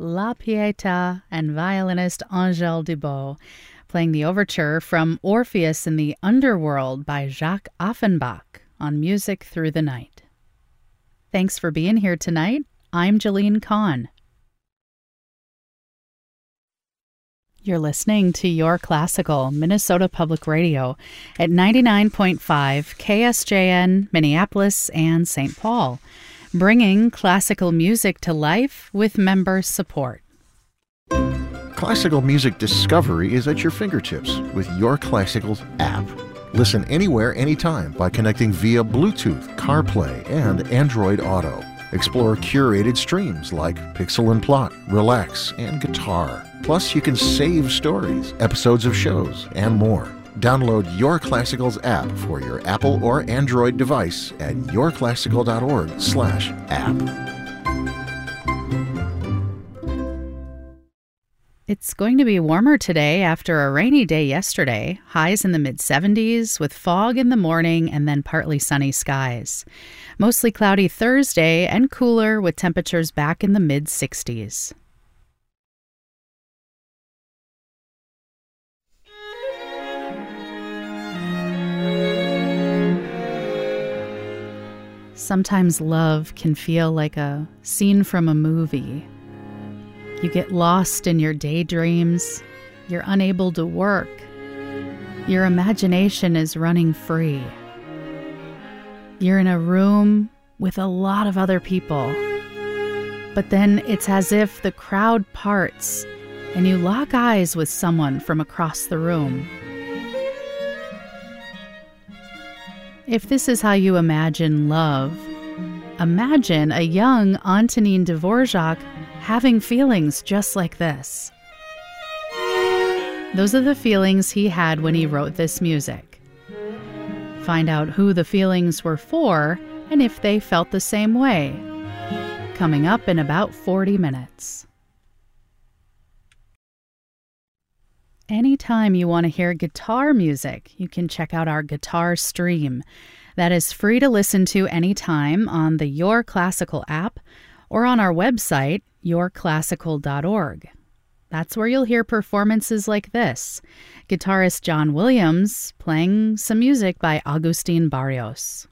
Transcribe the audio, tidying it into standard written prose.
La Pietà and violinist Angèle Dubos, playing the overture from Orpheus in the Underworld by Jacques Offenbach on Music Through the Night. Thanks for being here tonight. I'm Jolene Kahn. You're listening to Your Classical, Minnesota Public Radio at 99.5 KSJN, Minneapolis and St. Paul, bringing classical music to life with member support. Classical music discovery is at your fingertips with Your Classical's app. Listen anywhere, anytime by connecting via Bluetooth, CarPlay, and Android Auto. Explore curated streams like Pixel and Plot, Relax, and Guitar. Plus, you can save stories, episodes of shows, and more. Download Your Classical's app for your Apple or Android device at yourclassical.org/app. It's going to be warmer today after a rainy day yesterday. Highs in the mid-70s with fog in the morning and then partly sunny skies. Mostly cloudy Thursday and cooler with temperatures back in the mid-60s. Sometimes love can feel like a scene from a movie. You get lost in your daydreams. You're unable to work. Your imagination is running free. You're in a room with a lot of other people. But then it's as if the crowd parts and you lock eyes with someone from across the room. If this is how you imagine love, imagine a young Antonin Dvorak having feelings just like this. Those are the feelings he had when he wrote this music. Find out who the feelings were for and if they felt the same way. Coming up in about 40 minutes. Anytime you want to hear guitar music, you can check out our guitar stream. That is free to listen to anytime on the Your Classical app or on our website, yourclassical.org. That's where you'll hear performances like this. Guitarist John Williams playing some music by Agustin Barrios.